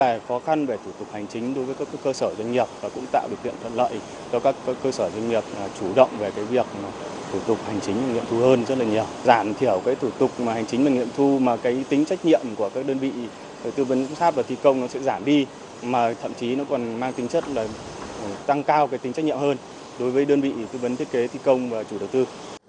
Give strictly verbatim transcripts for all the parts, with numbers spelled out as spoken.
Khó khăn về thủ tục hành chính đối với các cơ sở doanh nghiệp và cũng tạo điều kiện thuận lợi cho các cơ sở doanh nghiệp chủ động về cái việc thủ tục hành chính nghiệm thu hơn rất là nhiều, giảm thiểu cái thủ tục mà hành chính và nghiệm thu mà cái tính trách nhiệm của các đơn vị tư vấn giám sát và thi công nó sẽ giảm đi, mà thậm chí nó còn mang tính chất là tăng cao cái tính trách nhiệm hơn đối với đơn vị tư vấn thiết kế thi công và chủ đầu tư.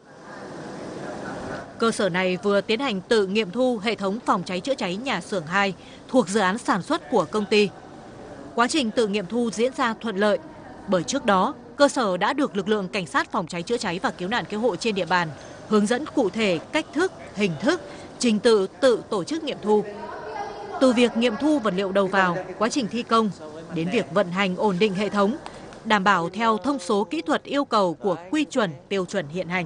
Cơ sở này vừa tiến hành tự nghiệm thu hệ thống phòng cháy chữa cháy nhà xưởng hai thuộc dự án sản xuất của công ty. Quá trình tự nghiệm thu diễn ra thuận lợi, bởi trước đó cơ sở đã được lực lượng cảnh sát phòng cháy chữa cháy và cứu nạn cứu hộ trên địa bàn hướng dẫn cụ thể cách thức, hình thức, trình tự tự tổ chức nghiệm thu. Từ việc nghiệm thu vật liệu đầu vào, quá trình thi công đến việc vận hành ổn định hệ thống, đảm bảo theo thông số kỹ thuật yêu cầu của quy chuẩn tiêu chuẩn hiện hành.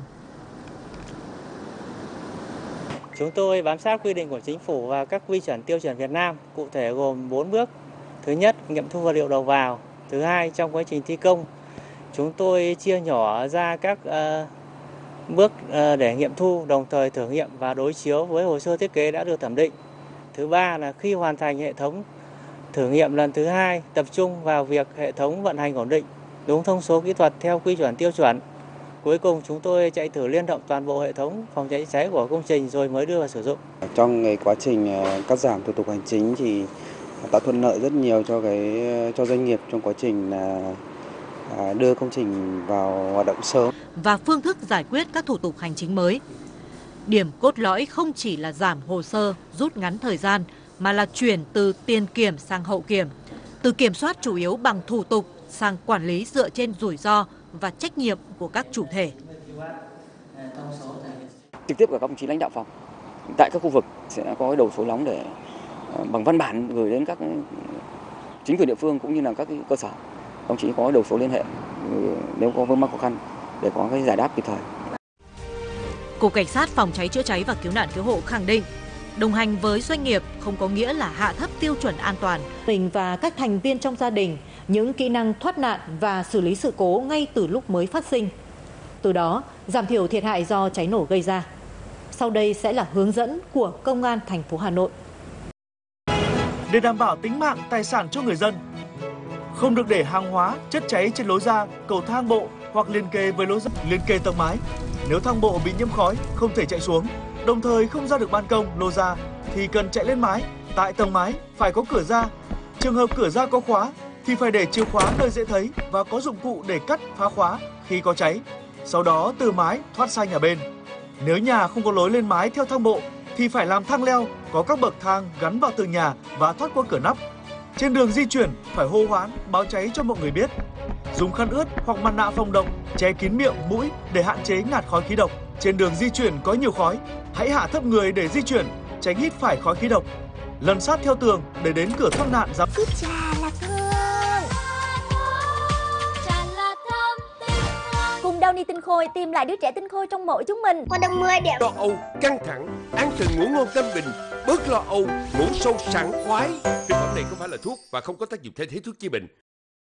Chúng tôi bám sát quy định của chính phủ và các quy chuẩn tiêu chuẩn Việt Nam, cụ thể gồm bốn bước. Thứ nhất, nghiệm thu vật liệu đầu vào. Thứ hai, trong quá trình thi công, chúng tôi chia nhỏ ra các uh, bước uh, để nghiệm thu, đồng thời thử nghiệm và đối chiếu với hồ sơ thiết kế đã được thẩm định. Thứ ba là khi hoàn thành hệ thống thử nghiệm lần thứ hai, tập trung vào việc hệ thống vận hành ổn định, đúng thông số kỹ thuật theo quy chuẩn tiêu chuẩn. Cuối cùng chúng tôi chạy thử liên động toàn bộ hệ thống phòng cháy chữa cháy của công trình rồi mới đưa vào sử dụng. Trong cái quá trình cắt giảm thủ tục hành chính thì tạo thuận lợi rất nhiều cho cái cho doanh nghiệp trong quá trình là đưa công trình vào hoạt động sớm. Và phương thức giải quyết các thủ tục hành chính mới. Điểm cốt lõi không chỉ là giảm hồ sơ, rút ngắn thời gian, mà là chuyển từ tiền kiểm sang hậu kiểm, từ kiểm soát chủ yếu bằng thủ tục sang quản lý dựa trên rủi ro và trách nhiệm của các chủ thể. Trực tiếp của các đồng chí lãnh đạo phòng tại các khu vực sẽ có cái đầu số nóng để bằng văn bản gửi đến các chính quyền địa phương cũng như là các cơ sở. Đồng chí có đầu số liên hệ nếu có vướng mắc khó khăn để có cái giải đáp kịp thời. Cục Cảnh sát phòng cháy chữa cháy và cứu nạn cứu hộ khẳng định, đồng hành với doanh nghiệp không có nghĩa là hạ thấp tiêu chuẩn an toàn. Mình và các thành viên trong gia đình những kỹ năng thoát nạn và xử lý sự cố ngay từ lúc mới phát sinh. Từ đó, giảm thiểu thiệt hại do cháy nổ gây ra. Sau đây sẽ là hướng dẫn của Công an thành phố Hà Nội. Để đảm bảo tính mạng, tài sản cho người dân, không được để hàng hóa, chất cháy trên lối ra, cầu thang bộ hoặc liên kề với lối ra, liên kề tầng mái. Nếu thang bộ bị nhiễm khói, không thể chạy xuống, đồng thời không ra được ban công, lô ra thì cần chạy lên mái. Tại tầng mái phải có cửa ra. Trường hợp cửa ra có khóa thì phải để chìa khóa nơi dễ thấy và có dụng cụ để cắt phá khóa khi có cháy. Sau đó từ mái thoát sang nhà bên. Nếu nhà không có lối lên mái theo thang bộ thì phải làm thang leo, có các bậc thang gắn vào tường nhà và thoát qua cửa nắp. Trên đường di chuyển phải hô hoán, báo cháy cho mọi người biết. Dùng khăn ướt hoặc mặt nạ phòng độc che kín miệng, mũi để hạn chế ngạt khói khí độc. Trên đường di chuyển có nhiều khói, hãy hạ thấp người để di chuyển, tránh hít phải khói khí độc. Lần sát theo tường để đến cửa thoát nạn. Giám... Cùng Downy tinh khôi tìm lại đứa trẻ tinh khôi trong mỗi chúng mình. Con đang mười đẹp. Lo âu, căng thẳng, ăn từng ngủ ngon tâm bình, bớt lo âu, ngủ sâu sảng khoái. Thực phẩm này không phải là thuốc và không có tác dụng thay thế thuốc chữa bệnh.